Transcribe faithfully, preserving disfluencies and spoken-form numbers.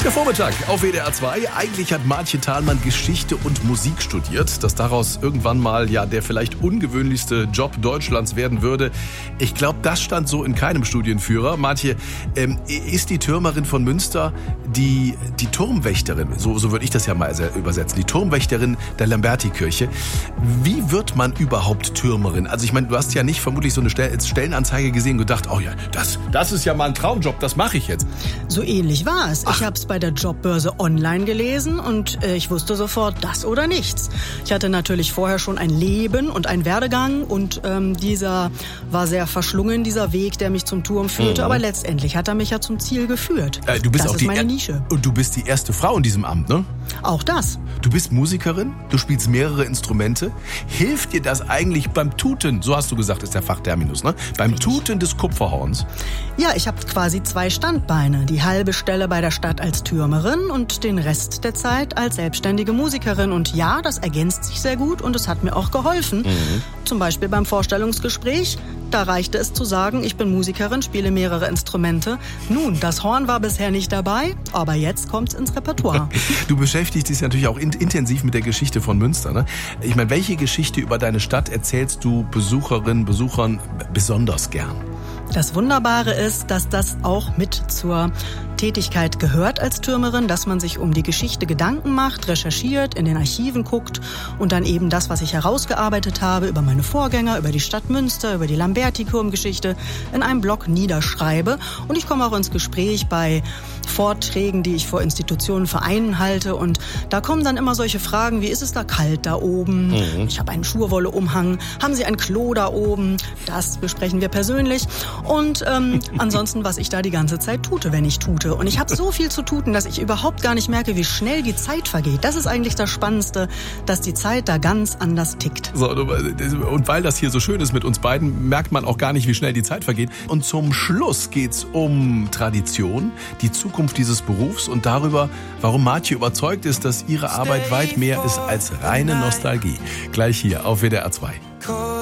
Der Vormittag auf W D R zwei. Eigentlich hat Martje Thalmann Geschichte und Musik studiert, dass daraus irgendwann mal ja der vielleicht ungewöhnlichste Job Deutschlands werden würde. Ich glaube, das stand so in keinem Studienführer. Martje, ähm, ist die Türmerin von Münster die, die Turmwächterin, so, so würde ich das ja mal übersetzen, die Turmwächterin der Lamberti-Kirche. Wie wird man überhaupt Türmerin? Also ich meine, du hast ja nicht vermutlich so eine Stellenanzeige gesehen und gedacht, oh ja, das, das ist ja mal ein Traumjob, das mache ich jetzt. So ähnlich war es. Ach. Ich habe es bei der Jobbörse online gelesen und äh, ich wusste sofort, das oder nichts. Ich hatte natürlich vorher schon ein Leben und einen Werdegang und ähm, dieser war sehr verschlungen, dieser Weg, der mich zum Turm führte. Mhm. Aber letztendlich hat er mich ja zum Ziel geführt. Äh, du bist das auch ist die meine er- Nische. Und du bist die erste Frau in diesem Amt, ne? Auch das. Du bist Musikerin, du spielst mehrere Instrumente. Hilft dir das eigentlich beim Tuten, so hast du gesagt, ist der Fachterminus, ne? Beim Tuten des Kupferhorns? Ja, ich habe quasi zwei Standbeine. Die halbe Stelle bei der Stadt als Türmerin und den Rest der Zeit als selbstständige Musikerin. Und ja, das ergänzt sich sehr gut und es hat mir auch geholfen. Mhm. Zum Beispiel beim Vorstellungsgespräch. Da reichte es zu sagen, ich bin Musikerin, spiele mehrere Instrumente. Nun, das Horn war bisher nicht dabei, aber jetzt kommt's ins Repertoire. Du beschäftigst dich natürlich auch in, intensiv mit der Geschichte von Münster, ne? Ich meine, welche Geschichte über deine Stadt erzählst du Besucherinnen, Besuchern besonders gern? Das Wunderbare ist, dass das auch mit zur Tätigkeit gehört als Türmerin, dass man sich um die Geschichte Gedanken macht, recherchiert, in den Archiven guckt und dann eben das, was ich herausgearbeitet habe, über meine Vorgänger, über die Stadt Münster, über die Lamberti-Turmgeschichte in einem Blog niederschreibe. Und ich komme auch ins Gespräch bei Vorträgen, die ich vor Institutionen, Vereinen halte. Und da kommen dann immer solche Fragen, wie ist es da kalt da oben? Mhm. Ich habe einen Schurwolle-Umhang. Haben Sie ein Klo da oben? Das besprechen wir persönlich. Und ähm, ansonsten, was ich da die ganze Zeit tute, wenn ich tute. Und ich habe so viel zu tun, dass ich überhaupt gar nicht merke, wie schnell die Zeit vergeht. Das ist eigentlich das Spannendste, dass die Zeit da ganz anders tickt. So, und weil das hier so schön ist mit uns beiden, merkt man auch gar nicht, wie schnell die Zeit vergeht. Und zum Schluss geht's um Tradition, die Zukunft dieses Berufs und darüber, warum Martje überzeugt ist, dass ihre Arbeit weit mehr ist als reine Nostalgie. Gleich hier auf W D R zwei.